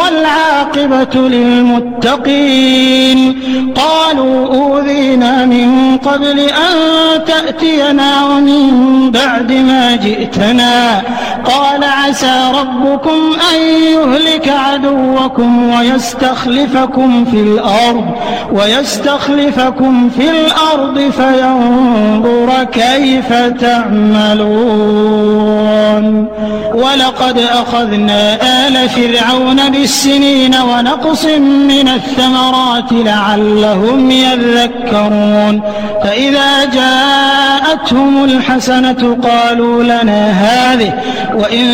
والعاقبة للمتقين. قالوا أوذينا من قبل أن تأتينا ومن بعد ما جئتنا. قال عسى ربكم أن يهلك عدوكم ويستخلفكم في الأرض فينظر كيف تعملون. ولقد أخذنا آل فرعون بالسنين ونقص من الثمرات لعلهم يذكرون. فإذا جاءتهم الحسنة قالوا لنا هذه، وإن